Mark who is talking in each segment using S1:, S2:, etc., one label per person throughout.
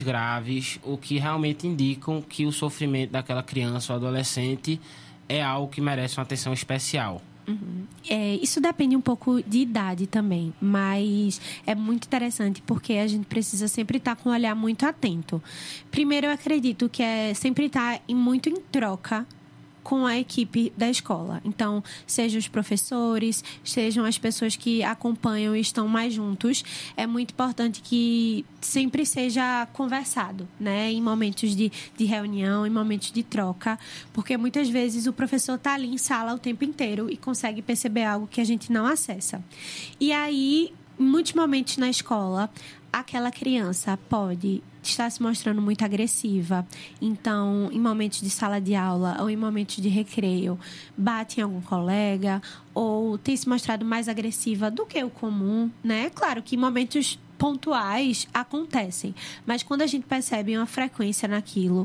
S1: graves, o que realmente indicam que o sofrimento daquela criança ou adolescente é algo que merece uma atenção especial.
S2: Isso depende um pouco de idade também, mas é muito interessante porque a gente precisa sempre estar com um olhar muito atento. Primeiro, eu acredito que é sempre estar muito em troca com a equipe da escola. Então, sejam os professores, sejam as pessoas que acompanham e estão mais juntos, é muito importante que sempre seja conversado, né? Em momentos de reunião, em momentos de troca, porque muitas vezes o professor está ali em sala o tempo inteiro e consegue perceber algo que a gente não acessa. E aí, em muitos momentos na escola, aquela criança pode estar se mostrando muito agressiva. Então, em momentos de sala de aula ou em momentos de recreio, bate em algum colega ou tem se mostrado mais agressiva do que o comum, né? Claro que em momentos pontuais acontecem, mas quando a gente percebe uma frequência naquilo,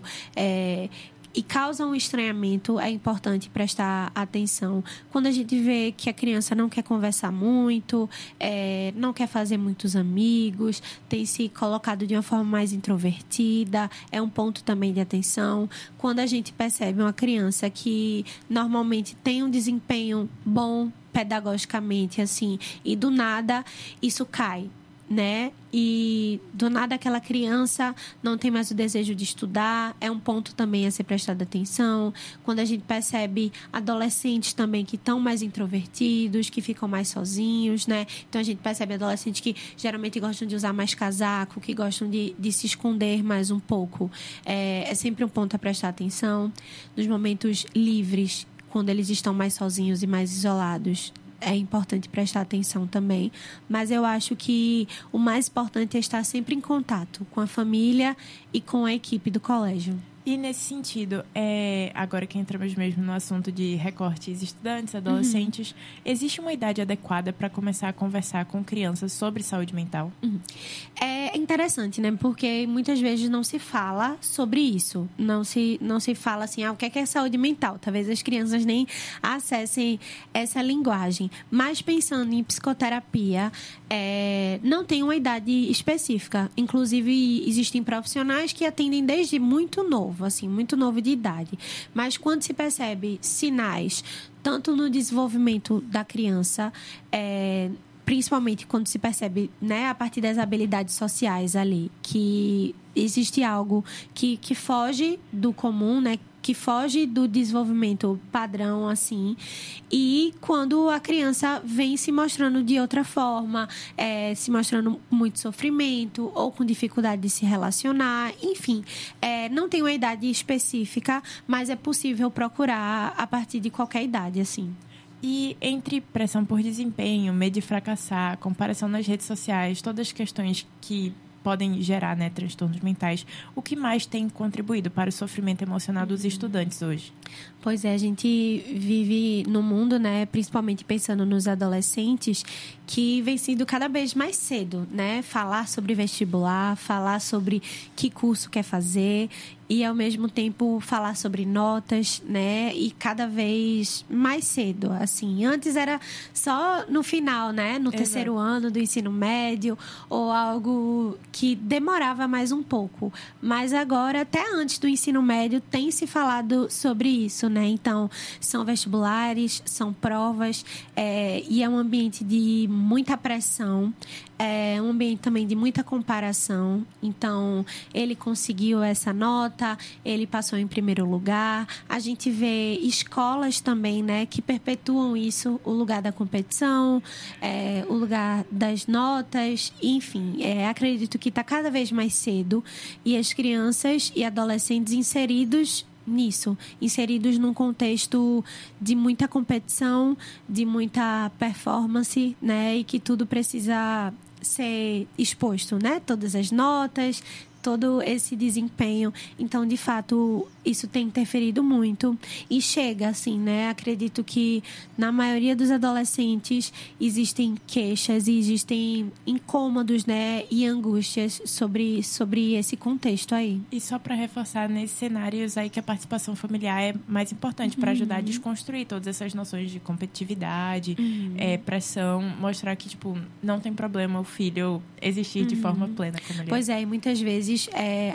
S2: e causa um estranhamento, é importante prestar atenção. Quando a gente vê que a criança não quer conversar muito, não quer fazer muitos amigos, tem se colocado de uma forma mais introvertida, é um ponto também de atenção. Quando a gente percebe uma criança que normalmente tem um desempenho bom pedagogicamente, assim, e do nada isso cai, né? E do nada aquela criança não tem mais o desejo de estudar, é um ponto também a ser prestado atenção. Quando a gente percebe adolescentes também que estão mais introvertidos, que ficam mais sozinhos, né? Então a gente percebe adolescentes que geralmente gostam de usar mais casaco, que gostam de se esconder mais um pouco. É sempre um ponto a prestar atenção. Nos momentos livres, quando eles estão mais sozinhos e mais isolados, é importante prestar atenção também. Mas eu acho que o mais importante é estar sempre em contato com a família e com a equipe do colégio.
S3: E nesse sentido, agora que entramos mesmo no assunto de recortes estudantes, adolescentes, existe uma idade adequada para começar a conversar com crianças sobre saúde mental?
S2: É interessante, né? Porque muitas vezes não se fala sobre isso. Não se fala assim, o que é saúde mental? Talvez as crianças nem acessem essa linguagem. Mas pensando em psicoterapia, não tem uma idade específica. Inclusive, existem profissionais que atendem desde muito novo, assim, muito novo de idade. Mas quando se percebe sinais, tanto no desenvolvimento da criança, principalmente quando se percebe, né, a partir das habilidades sociais ali, que existe algo que foge do comum, né, que foge do desenvolvimento padrão, assim, e quando a criança vem se mostrando de outra forma, se mostrando com muito sofrimento ou com dificuldade de se relacionar, enfim, não tem uma idade específica, mas é possível procurar a partir de qualquer idade, assim.
S3: E entre pressão por desempenho, medo de fracassar, comparação nas redes sociais, todas as questões que podem gerar, né, transtornos mentais, o que mais tem contribuído para o sofrimento emocional dos estudantes hoje?
S2: Pois é, a gente vive num mundo, né, principalmente pensando nos adolescentes, que vem sendo cada vez mais cedo, né, falar sobre vestibular, falar sobre que curso quer fazer e, ao mesmo tempo, falar sobre notas, né, e cada vez mais cedo, assim. Antes era só no final, né, no terceiro ano do ensino médio, ou algo que demorava mais um pouco. Mas agora, até antes do ensino médio, tem se falado sobre isso, né? Então, são vestibulares, são provas, e é um ambiente de muita pressão, é um ambiente também de muita comparação. Então, ele conseguiu essa nota, ele passou em primeiro lugar. A gente vê escolas também, né, que perpetuam isso, o lugar da competição, o lugar das notas, enfim. Acredito que está cada vez mais cedo e as crianças e adolescentes inseridos nisso, inseridos num contexto de muita competição, de muita performance, né, e que tudo precisa ser exposto, né, todas as notas, todo esse desempenho. Então, de fato, isso tem interferido muito e chega, assim, né? Acredito que na maioria dos adolescentes existem queixas e existem incômodos, né? E angústias sobre esse contexto aí.
S3: E só para reforçar, nesses cenários aí que a participação familiar é mais importante para ajudar a desconstruir todas essas noções de competitividade, pressão, mostrar que, tipo, não tem problema o filho existir de forma plena como ele
S2: Pois é, e muitas vezes vezes